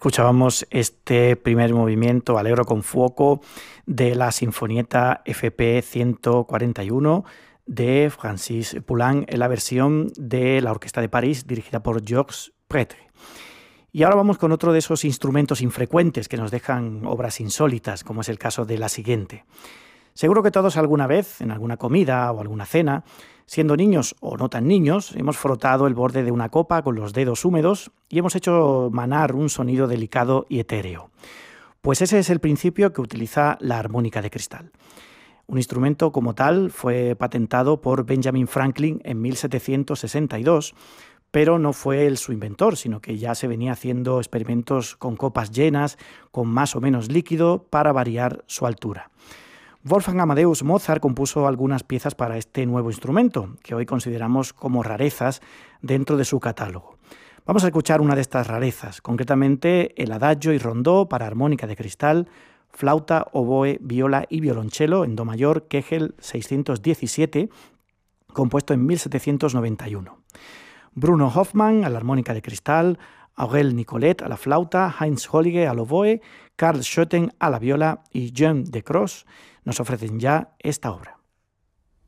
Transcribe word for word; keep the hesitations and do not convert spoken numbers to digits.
Escuchábamos este primer movimiento Allegro con fuoco de la Sinfonieta F P ciento cuarenta y uno de Francis Poulenc en la versión de la Orquesta de París dirigida por Georges Prêtre. Y ahora vamos con otro de esos instrumentos infrecuentes que nos dejan obras insólitas, como es el caso de la siguiente. Seguro que todos alguna vez, en alguna comida o alguna cena, siendo niños o no tan niños, hemos frotado el borde de una copa con los dedos húmedos y hemos hecho manar un sonido delicado y etéreo. Pues ese es el principio que utiliza la armónica de cristal. Un instrumento como tal fue patentado por Benjamin Franklin en mil setecientos sesenta y dos, pero no fue él su inventor, sino que ya se venía haciendo experimentos con copas llenas, con más o menos líquido, para variar su altura. Wolfgang Amadeus Mozart compuso algunas piezas para este nuevo instrumento, que hoy consideramos como rarezas dentro de su catálogo. Vamos a escuchar una de estas rarezas, concretamente el Adagio y Rondó para armónica de cristal, flauta, oboe, viola y violonchelo en do mayor, Kegel seiscientos diecisiete, compuesto en mil setecientos noventa y uno. Bruno Hoffmann a la armónica de cristal, Aurel Nicolet a la flauta, Heinz Hollige al oboe, Karl Schoeten a la viola y Jean de Cross nos ofrecen ya esta obra.